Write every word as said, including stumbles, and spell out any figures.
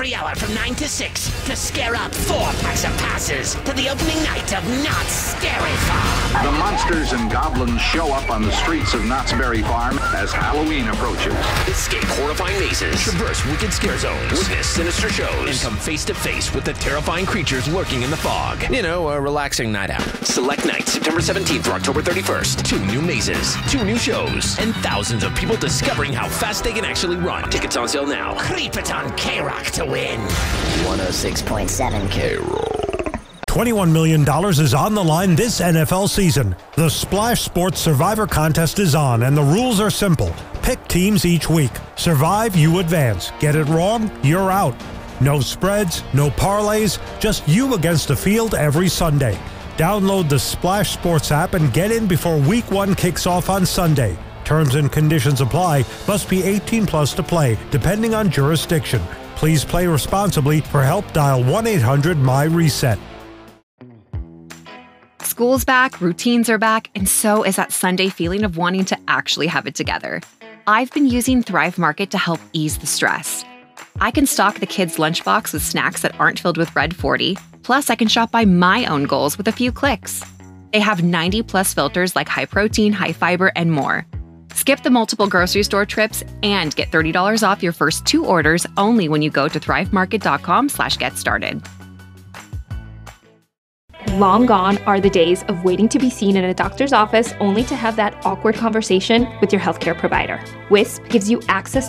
every hour from nine to six to scare up four packs of passes to the opening night of Knott's Scary Farm. The monsters and goblins show up on the streets of Knott's Berry Farm as Halloween approaches. Escape horrifying mazes, traverse wicked scare zones, witness sinister shows, and come face to face with the terrifying creatures lurking in the fog. You know, a relaxing night out. Select night, September seventeenth through October thirty-first. Two new mazes, two new shows, and thousands of people discovering how fast they can actually run. Tickets on sale now. Creep it on K-Rock to win. one oh six point seven K-Rock. twenty-one million dollars is on the line this N F L season. The Splash Sports Survivor Contest is on, and the rules are simple. Pick teams each week. Survive, you advance. Get it wrong, you're out. No spreads, no parlays, just you against the field every Sunday. Download the Splash Sports app and get in before week one kicks off on Sunday. Terms and conditions apply. Must be eighteen plus to play, depending on jurisdiction. Please play responsibly. For help, dial one eight hundred M Y reset. School's back, routines are back, and so is that Sunday feeling of wanting to actually have it together. I've been using Thrive Market to help ease the stress. I can stock the kids' lunchbox with snacks that aren't filled with Red forty, plus I can shop by my own goals with a few clicks. They have ninety plus filters like high protein, high fiber, and more. Skip the multiple grocery store trips and get thirty dollars off your first two orders only when you go to thrivemarket.com slash get started. Long gone are the days of waiting to be seen in a doctor's office only to have that awkward conversation with your healthcare provider. Wisp gives you access